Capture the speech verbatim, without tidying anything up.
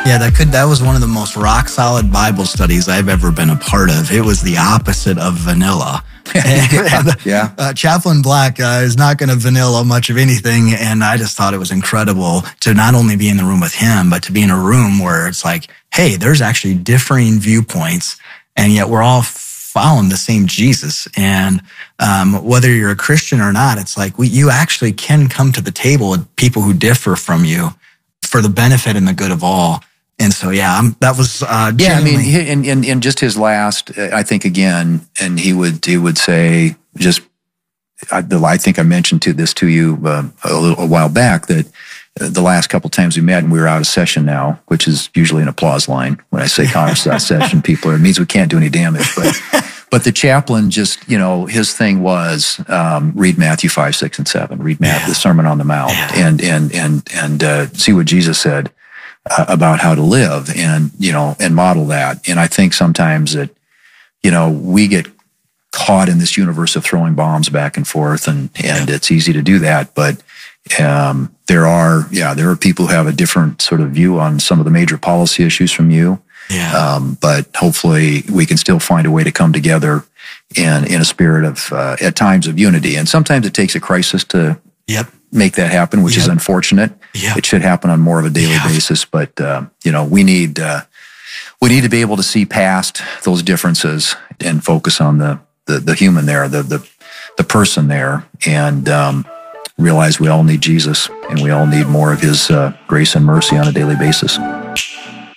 Yeah, that could that was one of the most rock solid Bible studies I've ever been a part of. It was the opposite of vanilla. yeah, yeah. Uh, Chaplain Black uh, is not going to vanilla much of anything, and I just thought it was incredible to not only be in the room with him, but to be in a room where it's like, hey, there's actually differing viewpoints, and yet we're all following the same Jesus. And um, whether you're a Christian or not, it's like we, you actually can come to the table with people who differ from you for the benefit and the good of all. And so, yeah, I'm, that was uh, yeah. I mean, he, and, and and just his last, I think again, and he would he would say just, I, the, I think I mentioned to this to you uh, a little a while back that the last couple times we met, and we were out of session now, which is usually an applause line when I say conference out of session. People, are, it means we can't do any damage, but. But the chaplain just, you know, his thing was um, read Matthew five, six, and seven. Read Matthew, yeah. the Sermon on the Mount, yeah. and and and and uh, see what Jesus said uh, about how to live, and you know, and model that. And I think sometimes that, you know, we get caught in this universe of throwing bombs back and forth, and and yeah. it's easy to do that. But um, there are, yeah, there are people who have a different sort of view on some of the major policy issues from you. Yeah. Um, but hopefully we can still find a way to come together in, in a spirit of, uh, at times of unity. And sometimes it takes a crisis to yep. make that happen, which yep. is unfortunate. Yep. It should happen on more of a daily yeah. basis. But, uh, you know, we need, uh, we need to be able to see past those differences and focus on the, the, the human there, the, the, the person there, and, um, realize we all need Jesus, and we all need more of his, uh, grace and mercy on a daily basis.